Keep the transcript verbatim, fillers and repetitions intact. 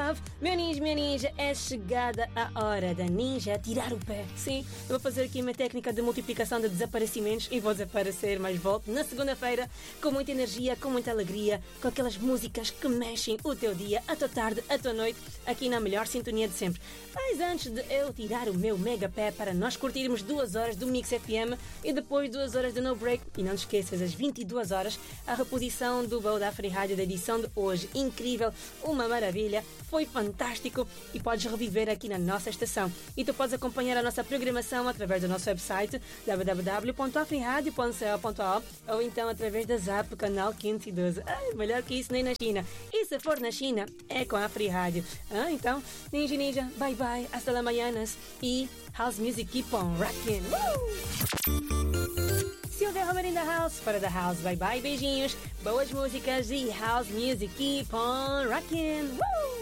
Love. Meu ninja, minha ninja, é chegada a hora da ninja tirar o pé. Sim, eu vou fazer aqui uma técnica de multiplicação de desaparecimentos e vou desaparecer, mas volto na segunda-feira com muita energia, com muita alegria, com aquelas músicas que mexem o teu dia, a tua tarde, a tua noite, aqui na melhor sintonia de sempre. Mas antes de eu tirar o meu mega pé para nós curtirmos duas horas do Mix F M e depois duas horas de No Break, e não te esqueças, às vinte e duas horas, a reposição do Baú da Afri Rádio da edição de hoje. Incrível, uma maravilha, foi fantástico e podes reviver aqui na nossa estação. E tu podes acompanhar a nossa programação através do nosso website w w w ponto afriradio ponto co ponto a u ou então através da Zap, canal quinhentos e doze. Ai, melhor que isso nem na China. E se for na China, é com a Afri Rádio. Ah, então, ninja ninja, bye bye, hasta la mañanas e house music keep on rocking. Silvia Romer in the house, fora da house, bye bye, beijinhos, boas músicas e house music keep on rocking. Woo!